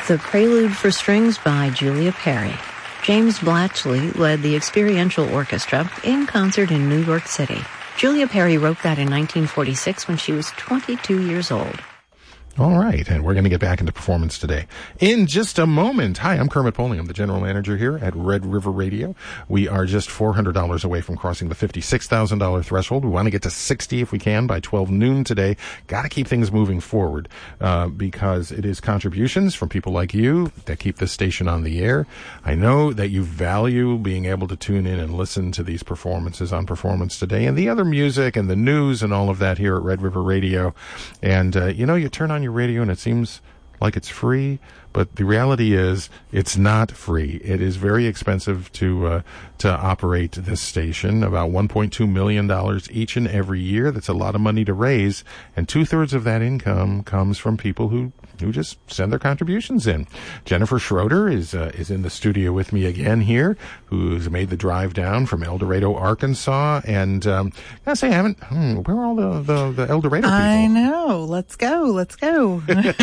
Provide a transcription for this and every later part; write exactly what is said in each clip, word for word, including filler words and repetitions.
The Prelude for Strings by Julia Perry. James Blatchley led the Experiential Orchestra in concert in New York City. Julia Perry wrote that in nineteen forty-six when she was twenty-two years old. All right, and we're going to get back into performance today in just a moment. Hi, I'm Kermit Poling. I'm the general manager here at Red River Radio. We are just four hundred dollars away from crossing the fifty-six thousand dollars threshold. We want to get to sixty if we can by twelve noon today. Got to keep things moving forward uh, because it is contributions from people like you that keep this station on the air. I know that you value being able to tune in and listen to these performances on Performance Today and the other music and the news and all of that here at Red River Radio. And, uh, you know, you turn on your radio and it seems like it's free, but the reality is it's not free. It is very expensive to uh, to operate this station, about one point two million dollars each and every year. That's a lot of money to raise, and two-thirds of that income comes from people who who just send their contributions in. Jennifer Schroeder is uh, is in the studio with me again here, who's made the drive down from El Dorado, Arkansas, and um, I gotta say, I haven't, hmm, where are all the, the, the El Dorado people? I know. Let's go. Let's go.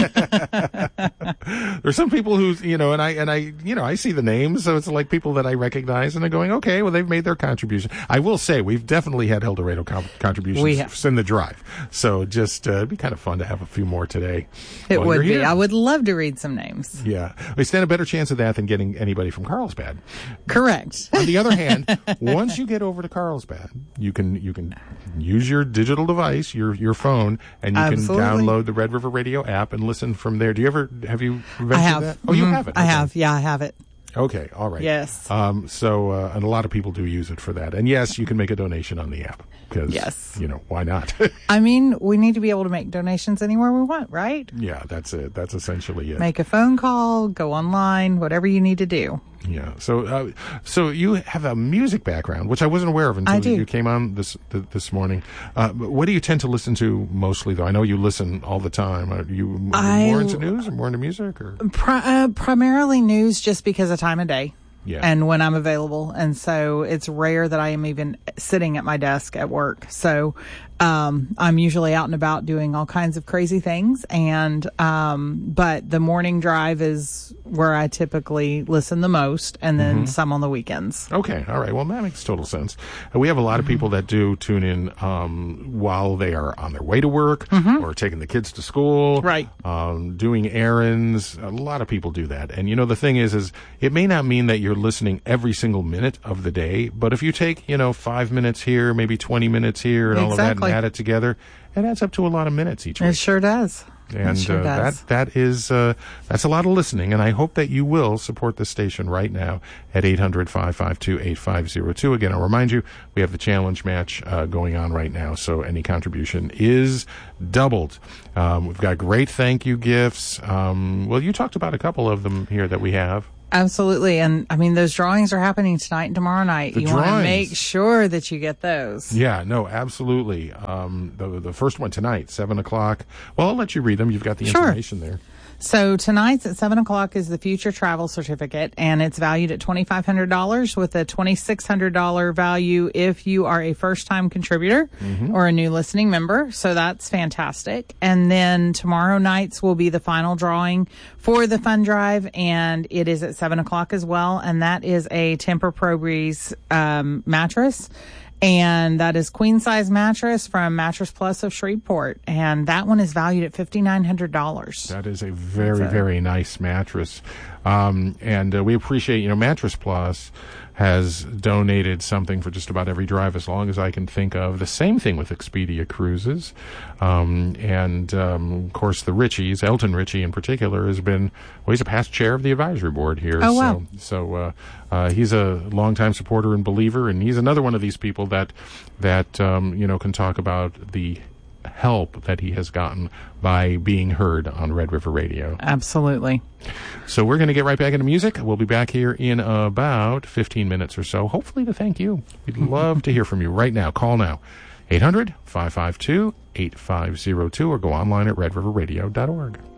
There's some people who, you know, and I, and I, you know, I see the names, so it's like people that I recognize, and they're going, okay, well, they've made their contribution. I will say, we've definitely had El Dorado com- contributions we have. in the drive. So just, uh, it'd be kind of fun to have a few more today. It would be. Here. I would love to read some names. Yeah. We stand a better chance of that than getting anybody from Carlsbad. Correct. On the other hand, once you get over to Carlsbad, you can, you can use your digital device, your, your phone, and you Absolutely. can download the Red River Radio app and listen from there. Do you ever, have you ventured I have. that? Oh, you mm-hmm. have it. I okay. have. Yeah, I have it. Okay, all right. Yes. Um, so, uh, and a lot of people do use it for that. And yes, you can make a donation on the app because, yes. you know, why not? I mean, we need to be able to make donations anywhere we want, right? Yeah, that's it. That's essentially it. Make a phone call, go online, whatever you need to do. Yeah. So, uh, so you have a music background, which I wasn't aware of until I do. you came on this th- this morning. Uh, what do you tend to listen to mostly, though? I know you listen all the time. Are you m- I, more into news or more into music, or pri- uh, primarily news, just because of time of day. Yeah. And when I'm available. And so it's rare that I am even sitting at my desk at work. So um, I'm usually out and about doing all kinds of crazy things. And um, but the morning drive is where I typically listen the most, and then mm-hmm. some on the weekends. Okay. All right. Well, that makes total sense. Uh, we have a lot of people that do tune in um, while they are on their way to work mm-hmm. or taking the kids to school. Right. Um, doing errands. A lot of people do that. And, you know, the thing is, is it may not mean that you're listening every single minute of the day, but if you take, you know, five minutes here, maybe twenty minutes here, and all of that, and add it together, it adds up to a lot of minutes each week. It sure does. And sure uh, does. that that is uh, that's a lot of listening, and I hope that you will support the station right now at eight hundred, five five two, eight five zero two. Again, I'll remind you, we have the challenge match uh, going on right now, so any contribution is doubled. Um, we've got great thank you gifts. Um, well, you talked about a couple of them here that we have. Absolutely. And I mean, those drawings are happening tonight and tomorrow night. The you drawings. want to make sure that you get those. Yeah, no, absolutely. Um, the, the first one tonight, seven o'clock. Well, I'll let you read them. You've got the sure. information there. So tonight's at seven o'clock is the Future Travel Certificate, and it's valued at twenty-five hundred dollars with a twenty-six hundred dollars value if you are a first-time contributor mm-hmm. or a new listening member. So that's fantastic. And then tomorrow nights will be the final drawing for the fund drive, and it is at seven o'clock as well. And that is a Tempur-Pro Breeze um, mattress. And that is queen size mattress from Mattress Plus of Shreveport. And that one is valued at fifty-nine hundred dollars. That is a very, very nice mattress. Um, and uh, we appreciate, you know, Mattress Plus has donated something for just about every drive as long as I can think of. The same thing with Expedia Cruises. Um, and, um, of course, the Richies, Elton Richie in particular, has been, well, he's a past chair of the advisory board here. Oh, wow. So, so uh, uh, he's a longtime supporter and believer, and he's another one of these people that, that um, you know, can talk about the help that he has gotten by being heard on Red River Radio. Absolutely. So we're going to get right back into music. We'll be back here in about fifteen minutes or so, hopefully to thank you. We'd love to hear from you right now. Call now, eight hundred, five five two, eight five zero two, or go online at red river radio dot org.